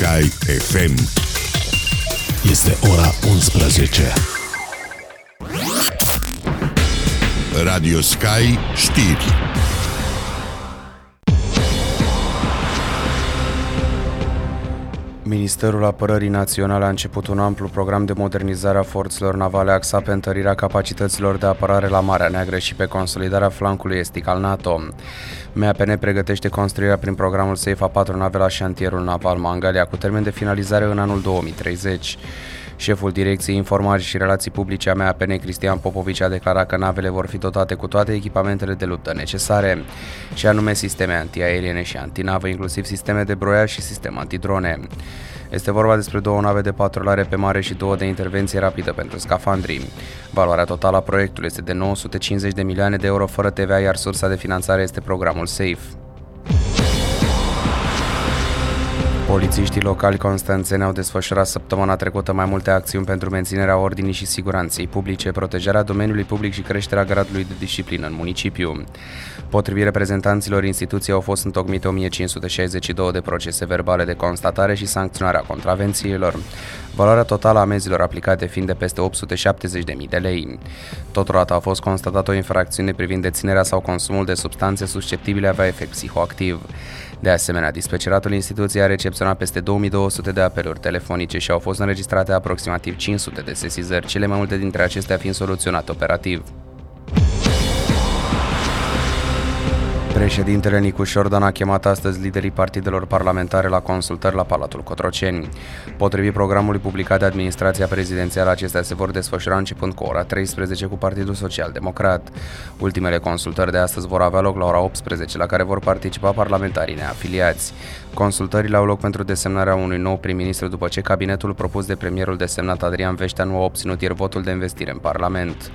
Sky FM. Este ora 11. Radio Sky știri. Ministerul Apărării Naționale a început un amplu program de modernizare a forțelor navale axat pe întărirea capacităților de apărare la Marea Neagră și pe consolidarea flancului estic al NATO. MAPN pregătește construirea prin programul SAFE a 4 nave la șantierul naval Mangalia, cu termen de finalizare în anul 2030. Șeful Direcției Informare și Relații Publice a MAPN, Cristian Popovici, a declarat că navele vor fi dotate cu toate echipamentele de luptă necesare, și anume sisteme antiaeriene și antinavă, inclusiv sisteme de broiaj și sistem antidrone. Este vorba despre 2 nave de patrulare pe mare și 2 de intervenție rapidă pentru scafandri. Valoarea totală a proiectului este de 950 de milioane de euro fără TVA, iar sursa de finanțare este programul SAFE. Polițiștii locali constanțeni au desfășurat săptămâna trecută mai multe acțiuni pentru menținerea ordinii și siguranței publice, protejarea domeniului public și creșterea gradului de disciplină în municipiu. Potrivit reprezentanților instituției, au fost întocmite 1562 de procese verbale de constatare și sancționarea contravențiilor, valoarea totală a amenzilor aplicate fiind de peste 870.000 de lei. Totodată a fost constatată o infracțiune privind deținerea sau consumul de substanțe susceptibile avea efect psihoactiv. De asemenea, dispeceratul instituției a recepționat peste 2200 de apeluri telefonice și au fost înregistrate aproximativ 500 de sesizări, cele mai multe dintre acestea fiind soluționate operativ. Președintele Nicu Șordan a chemat astăzi liderii partidelor parlamentare la consultări la Palatul Cotroceni. Potrivit programului publicat de administrația prezidențială, acestea se vor desfășura începând cu ora 13 cu Partidul Social Democrat. Ultimele consultări de astăzi vor avea loc la ora 18, la care vor participa parlamentarii neafiliați. Consultările au loc pentru desemnarea unui nou prim-ministru după ce cabinetul propus de premierul desemnat Adrian Veștea nu a obținut ieri votul de investire în Parlament.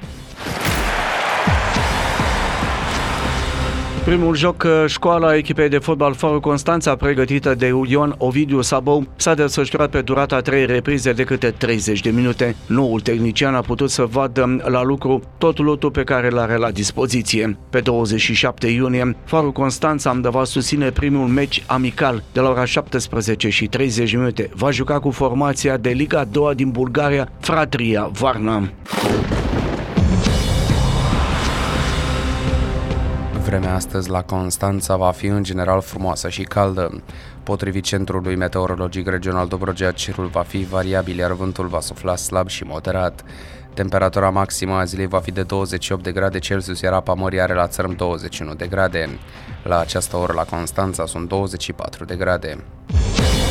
Primul joc școala echipei de fotbal Farul Constanța, pregătită de Ion Ovidiu Sabou, s-a desfășurat pe durata 3 reprize de câte 30 de minute. Noul tehnician a putut să vadă la lucru tot lotul pe care l-are la dispoziție. Pe 27 iunie, Farul Constanța va susține primul meci amical de la ora 17:30. Va juca cu formația de Liga a 2 din Bulgaria, Fratria Varna. Vremea astăzi la Constanța va fi în general frumoasă și caldă. Potrivit Centrului Meteorologic Regional Dobrogea, cerul va fi variabil, iar vântul va sufla slab și moderat. Temperatura maximă a zilei va fi de 28 de grade Celsius, iar apa mării are la țărm 21 de grade. La această oră la Constanța sunt 24 de grade.